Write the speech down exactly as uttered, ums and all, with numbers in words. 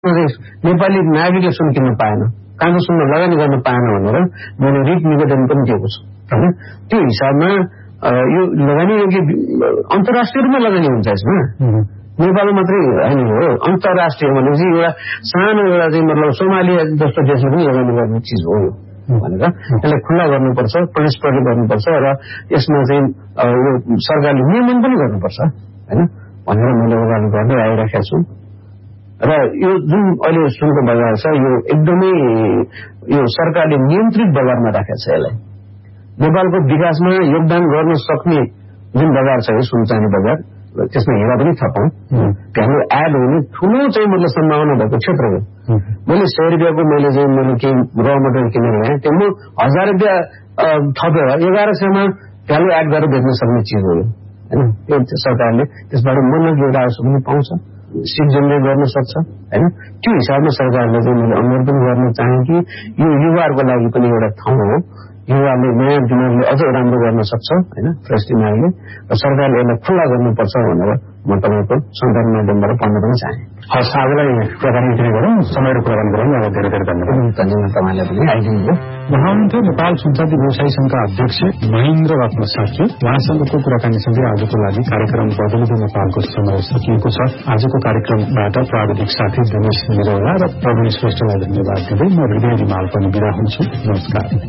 नेपाली नागरिकले सुन किन्न पाएन, कागज सुनमा लगानी गर्न पाएन भनेर मैले रिट निवेदन पनि दिएको छु हैन। त्यो हिसाबमा यो लगानी अन्तर्राष्ट्रिय रूपमा लगानी हुन्छ यसमा, नेपाल मात्रै होइन हो। अन्तर्राष्ट्रिय भनेपछि एउटा सानो एउटा चाहिँ मतलब सोमालिया जस्तो देशले पनि लगानी गर्ने चिज हो यो भनेर यसलाई खुल्ला गर्नुपर्छ, प्रतिस्पर्धा गर्नुपर्छ र यसमा चाहिँ यो सरकारले नियमन पनि गर्नुपर्छ हैन भनेर मैले अगाडि गर्दै आइराखेको छु। र यो जुन अहिले सुनको बजार छ यो एकदमै यो सरकारले नियन्त्रित बजारमा राखेको छ। यसलाई नेपालको विकासमा योगदान गर्न सक्ने जुन बजार छ यो सुनचानी बजार, त्यसमा हेरा पनि थपौँ भ्यालु एड हुने ठुलो चाहिँ मतलब सम्भावना भएको क्षेत्र हो। मैले सय रुपियाँको मैले चाहिँ मैले केही र मटेरियल किनेर ल्याएँ, त्यो म हजार रुपियाँ थपेर एघार सयमा भ्यालु एड गरेर बेच्न सक्ने चिज हो होइन। त्यो सरकारले त्यसबाट मनोयोग राजस्व पनि पाउँछ, सिट जेनरेट गर्न सक्छ हैन। त्यो हिसाबमा सरकारले चाहिँ मैले अनुरोध पनि गर्न चाहे कि यो युवाहरूको लागि पनि एउटा ठाउँ हो, युवाले नयाँ दिमागले अझ राम्रो गर्न सक्छ हैन, फ्रेस दिमागले, र सरकारले यसलाई खुल्ला गर्नुपर्छ भनेर म तपाईँको सञ्चार माध्यमबाट भन्न पनि चाहे। हस्, आजलाई कुराकानी यति नै गरौँ, समय र कुराकानी गरौँ। अब धेरै धेरै धन्यवाद। धन्यवाद तपाईँलाई पनि आइदिनुभयो। उहाँनुहुन्थ्यो नेपाल सुनचाँदी व्यवसायी संघका अध्यक्ष महेन्द्र रत्न सार्की। उहाँसँगको कुराकानीसँगै आजको लागि कार्यक्रम बदलिँदो नेपालको समय सकिएको छ। आजको कार्यक्रमबाट प्राविधिक साथी दिनेश निरौला र प्रवीण श्रेष्ठलाई धन्यवाद दिँदै म हृदय रिमाल पनि बिदा हुन्छु। नमस्कार।